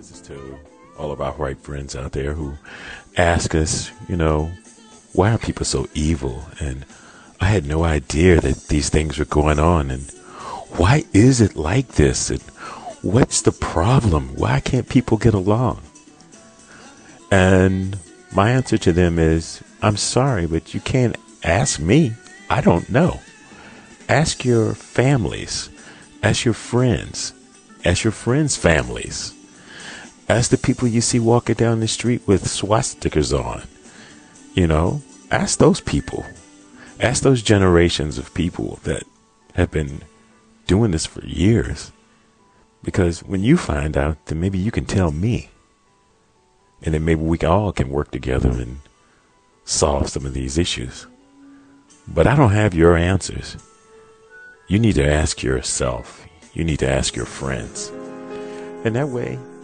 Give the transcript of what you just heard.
This is to all of our white friends out there who ask us, why are people so evil? And I had no idea that these things were going on. And why is it like this? And what's the problem? Why can't people get along? And my answer to them is, I'm sorry, but you can't ask me. I don't know. Ask your families. Ask your friends. Ask your friends' families. Ask the people you see walking down the street with swastikas on. Ask those people. Ask those generations of people that have been doing this for years. Because when you find out, then maybe you can tell me. And then maybe we all can work together and solve some of these issues. But I don't have your answers. You need to ask yourself. You need to ask your friends. And that way,